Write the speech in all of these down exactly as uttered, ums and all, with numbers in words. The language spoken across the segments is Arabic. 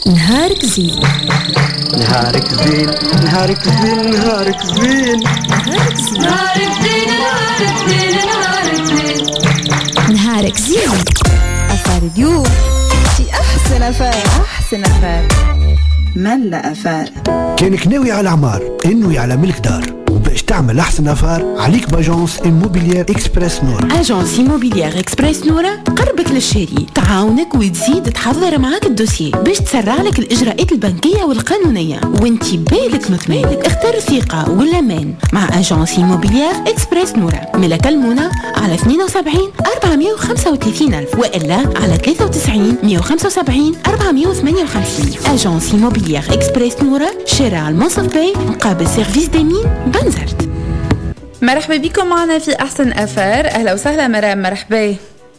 نهارك زين نهارك زين نهارك زين نهارك زين نهارك زين نهارك زين نهارك زين نهارك زين نهارك زين. أفار اليوم في أحسن أفار أحسن أفار ملا أفار. كانك ناوي على عمار انوي على ملك دار، وباش تعمل احسن افار عليك باجونس إيموبيليير إكسبرس نورا. اجونس إيموبيليير إكسبرس نورا قربك للشاري، تعاونك وتزيد تحضر معاك الدوسيه باش تسرع لك الاجراءات البنكيه والقانونيه، وانتي بالك مطمئن. اختار الثقه والامان مع اجونس إيموبيليير إكسبرس نورا. ملا كلمونا على اثنين وسبعين أربعمائة وخمسة وثلاثين ألف والا على ثلاثة وتسعين مائة وخمسة وسبعين أربعمائة وثمانية وخمسين. اجونس إيموبيليير إكسبرس نورا، شارع المنصف باي مقابل سيرفيس ديمين بنزرت. مرحبا بكم معنا في أحسن أفار. أهلا وسهلا مرام. مرحبا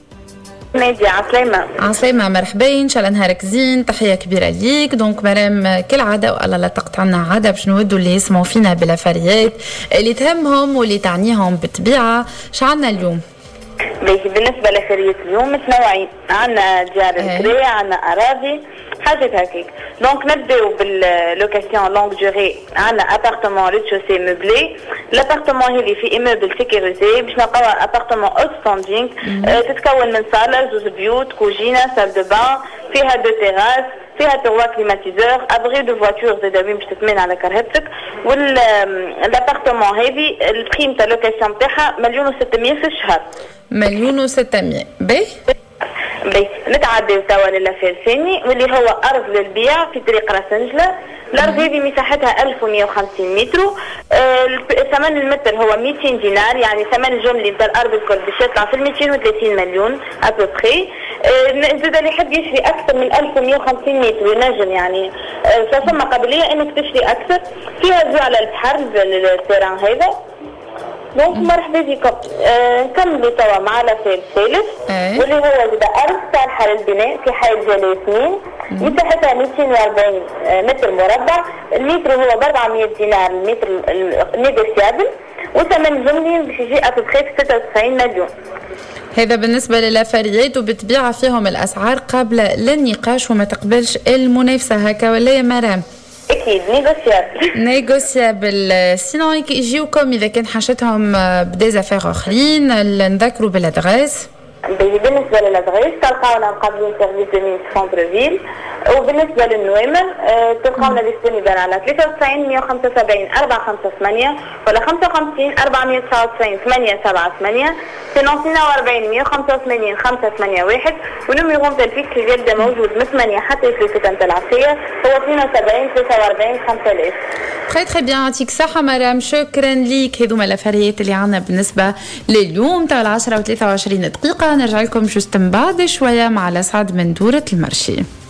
نادي عسلامة. عسلامة مرحبا، إن شاء الله نهارك زين. تحية كبيرة ليك. دونك مرام كالعادة والله لا تقطعنا عادة باش نودوا اللي يسمعوا فينا بالأفاريات اللي تهمهم واللي تعنيهم بالطبيعة. شعلنا اليوم؟ بالنسبة لأفاريات اليوم متنوعين، عنا ديار الكري، عنا أراضي، حاجات هكاك. دونك نبداو باللوكاسيون لونغ دوري. عنا ابارتمون ريتشوسي مبلي. الابارتمون هذه في ايموبل سيكوريزي باش نلقاوها ابارتمون اوت ستاندينغ. أه تتكون من صالة، زوز بيوت، كوجينة، سال دو بان، فيها دو تيراس، فيها تروا كليماتيزور، ابغي دو فواتور زادا بين باش تتمين على كرهبتك. والابارتمون هذه القيمة تاع اللوكاسيون تاعها مليون وستمية في الشهر. مليون وستمية. باهي بي نتعداو توا للافير ثاني واللي هو ارض للبيع في طريق راسنجله. الارض هذه مساحتها ألف ومائة وخمسين متر. آه ثمن المتر هو مئتين دينار، يعني ثمن الجملي نتاع الارض الكل باش يطلع في مئتين وثلاثين مليون ابوبخي. آه زاد اللي يحب يشري اكثر من ألف ومائة وخمسين متر ينجم، يعني آه فثم قابليه انك تشري اكثر. فيها زو على البحر التيران هذا. دونك مرحبا بكم. آه نكملوا توا مع لافير الثالث واللي هو زاد ارض صالحه للبناء في حي الجلال اثنين، مساحتها مئتين وأربعين متر مربع. المتر هو ب أربعمائة دينار المتر نيغوسيابل، وثمن جملي باش يجي ابوبخي ستة وتسعين مليون. هذا بالنسبة للأفاريات، وبتبيع فيهم الأسعار قبل النقاش وما تقبلش المنافسة، هكا ولا يا مرام؟ أكيد نيغوسيابل. نيغوسيابل. سينو يجيوكم إذا كان حاجتهم بديزافير آخرين. نذكروا بالأدغاس. بالنسبة للأدغاس تلقاونا مقابلين سيرفيس دو مين سونتر فيل. وبالنسبة للنوامل أه تلقاونا ديسبونيبل على ثلاثة وتسعين مائة وخمسة وسبعين أربعمائة وخمسة وثمانين ولا خمسة وخمسين أربعمائة وتسعة وتسعين ثمانية سبعة ثمانية، اثنين وأربعين مائة وخمسة وثمانين خمسة ثمانية واحد. ونمرو نتاع الفيكس يبدا موجود من ثمانية حتى ثلاثة نتاع العشية هو اثنين وسبعين ثلاثة وأربعين خمسة آلاف. تري تري بيان. يعطيك صحة مرام، شكرا ليك. هذوما الأفاريات اللي عنا بالنسبة لليوم تاع العشرة وثلاثة وعشرين دقيقة. نرجع لكم جوست من بعد شوية مع الأسعد من دورة المرشي.